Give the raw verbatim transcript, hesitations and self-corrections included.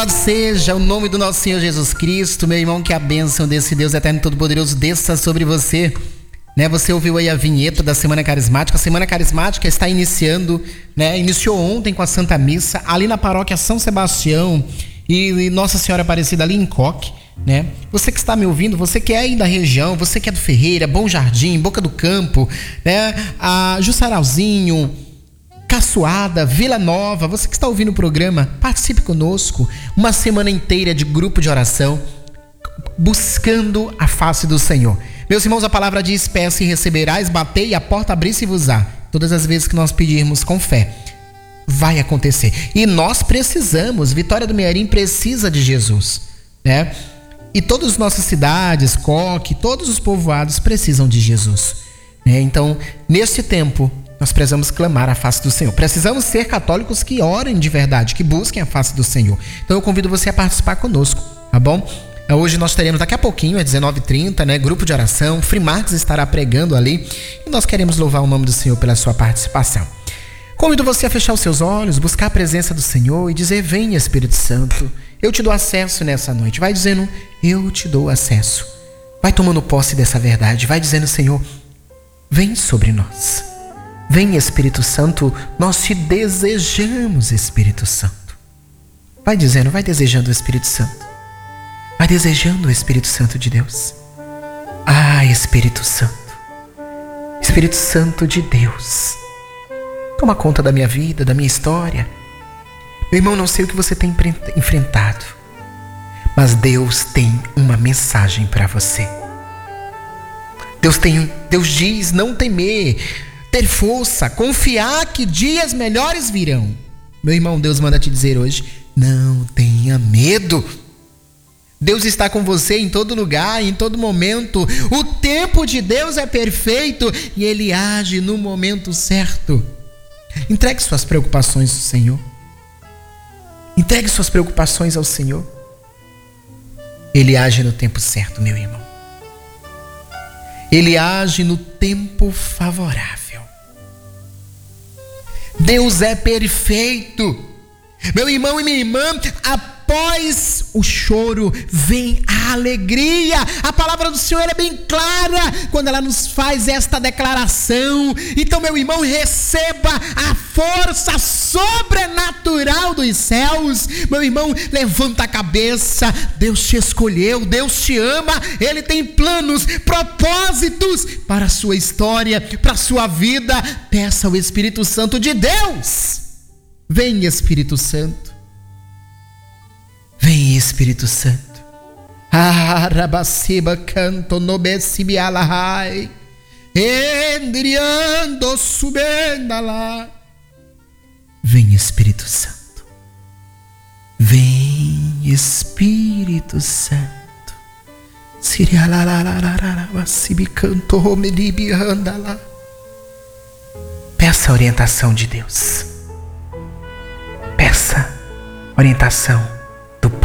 Seja o nome do nosso Senhor Jesus Cristo, meu irmão, que a bênção desse Deus eterno e todo-poderoso desça sobre você. Né, você ouviu aí a vinheta da Semana Carismática. A Semana Carismática está iniciando, né? Iniciou ontem com a Santa Missa, ali na paróquia São Sebastião e, e Nossa Senhora Aparecida, ali em Coque, né? Você que está me ouvindo, você que é aí da região, você que é do Ferreira, Bom Jardim, Boca do Campo, né? A Jussaralzinho, Caçoada, Vila Nova, você que está ouvindo o programa, participe conosco. Uma semana inteira de grupo de oração, buscando a face do Senhor. Meus irmãos, a palavra diz: peça e receberás, batei e a porta abrir-se-vos-á. Todas as vezes que nós pedirmos com fé, vai acontecer. E nós precisamos, Vitória do Mearim precisa de Jesus, né? E todas as nossas cidades, Coque, todos os povoados precisam de Jesus, né? Então, neste tempo, nós precisamos clamar a face do Senhor. Precisamos ser católicos que orem de verdade, que busquem a face do Senhor. Então eu convido você a participar conosco, tá bom? Hoje nós teremos daqui a pouquinho, às dezenove e trinta, né, grupo de oração. Frei Marques estará pregando ali e nós queremos louvar o nome do Senhor pela sua participação. Convido você a fechar os seus olhos, buscar a presença do Senhor e dizer: venha, Espírito Santo, eu te dou acesso nessa noite. Vai dizendo: eu te dou acesso. Vai tomando posse dessa verdade. Vai dizendo: Senhor, vem sobre nós. Vem, Espírito Santo, nós te desejamos, Espírito Santo. Vai dizendo, vai desejando o Espírito Santo. Vai desejando o Espírito Santo de Deus. Ah, Espírito Santo. Espírito Santo de Deus. Toma conta da minha vida, da minha história. Meu irmão, não sei o que você tem enfrentado, mas Deus tem uma mensagem para você. Deus tem, Deus diz: não temer, ter força, confiar que dias melhores virão. Meu irmão, Deus manda te dizer hoje: não tenha medo. Deus está com você em todo lugar, em todo momento. O tempo de Deus é perfeito e Ele age no momento certo. Entregue suas preocupações ao Senhor. Entregue suas preocupações ao Senhor. Ele age no tempo certo, meu irmão. Ele age no tempo favorável. Deus é perfeito. Meu irmão e minha irmã, após o choro vem a alegria. A palavra do Senhor é bem clara quando ela nos faz esta declaração. Então, meu irmão, receba a força sobrenatural dos céus. Meu irmão, levanta a cabeça. Deus te escolheu, Deus te ama. Ele tem planos, propósitos para a sua história, para a sua vida. Peça ao Espírito Santo de Deus. Vem, Espírito Santo. Vem, Espírito Santo. Arabaciba canto nobecibialahai. Endriando subenda lá. Vem, Espírito Santo. Vem, Espírito Santo. Sirialararararabacibi canto medibianda lá. Peça a orientação de Deus. Peça orientação